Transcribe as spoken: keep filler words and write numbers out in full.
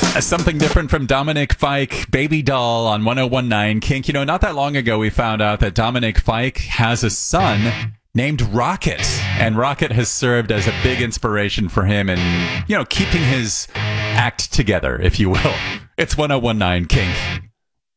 Uh, Something different from Dominic Fike, Baby Doll on one oh one nine Kink. You know, not that long ago we found out that Dominic Fike has a son named Rocket. And Rocket has served as a big inspiration for him in, you know, keeping his act together, if you will. It's one oh one nine Kink.